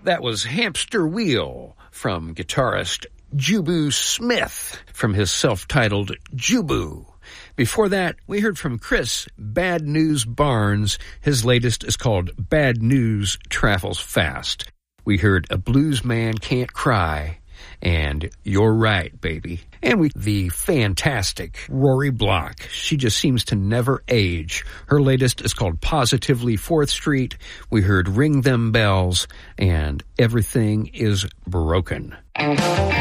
That was Hamster Wheel from guitarist Jubu Smith from his self-titled Jubu. Before that, we heard from Chris Bad News Barnes. His latest is called Bad News Travels Fast. We heard A Blues Man Can't Cry and You're Right, Baby. And the fantastic Rory Block. She just seems to never age. Her latest is called Positively 4th Street. We heard Ring Them Bells and Everything is Broken.